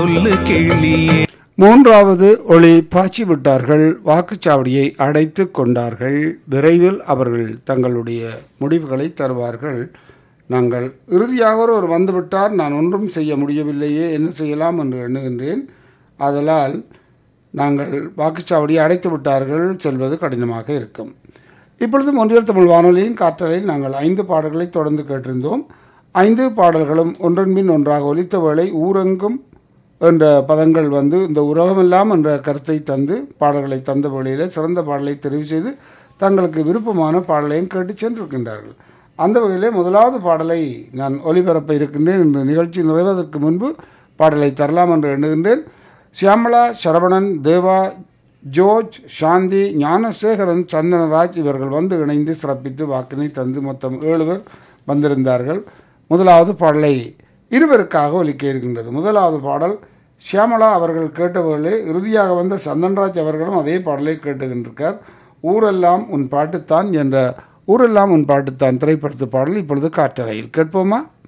சொல்லு கிளியே. மூன்றாவது ஒளி பாய்ச்சி விட்டார்கள். வாக்குச்சாவடியை அடைத்து கொண்டார்கள். விரைவில் அவர்கள் தங்களுடைய முடிவுகளை தருவார்கள். நாங்கள் இறுதியாக ஒரு வந்துவிட்டார், நான் ஒன்றும் செய்ய முடியவில்லையே, என்ன செய்யலாம் என்று எண்ணுகின்றேன். ஆதலால் நாங்கள் வாக்குச்சாவடியை அடைத்து விட்டார்கள், செல்வது கடினமாக இருக்கும். இப்பொழுது ஒன்றியல் தமிழ் வானொலியின் காற்றலையில் நாங்கள் 5 பாடல்களை தொடர்ந்து கேட்டிருந்தோம். 5 பாடல்களும் ஒன்றன் பின் ஒன்றாக ஒலித்த வேளை ஊரெங்கும் என்ற பதங்கள் வந்து இந்த உலகமெல்லாம் என்ற கருத்தை தந்து பாடல்களை தந்த வேளையில் சிறந்த பாடலை தெரிவு செய்து தங்களுக்கு விருப்பமான பாடலையும் கேட்டு சென்றிருக்கின்றார்கள். அந்த வகையிலே முதலாவது பாடலை நான் ஒலிபரப்ப இருக்கின்றேன். இந்த நிகழ்ச்சி நிறைவதற்கு முன்பு பாடலை தரலாம் என்று எண்ணுகின்றேன். சியாமளா, சரவணன், தேவா, ஜோர்ஜ், சாந்தி, ஞானசேகரன், சந்தனராஜ் இவர்கள் வந்து இணைந்து சிறப்பித்து வாக்கினை தந்து மொத்தம் 7 பேர் வந்திருந்தார்கள். முதலாவது பாடலை இருவருக்காக ஒலிக்க இருக்கின்றது. முதலாவது பாடல் சியாமளா அவர்கள் கேட்டவர்களே, இறுதியாக வந்த சந்தன்ராஜ் அவர்களும் அதே பாடலை கேட்டுகின்றிருக்கார். ஊரெல்லாம் உன் பாட்டுத்தான் என்ற ஊரெல்லாம் உன் பாட்டுத்தான் திரைப்படத்து பாடல் இப்பொழுது காற்றலையில் கேட்போமா?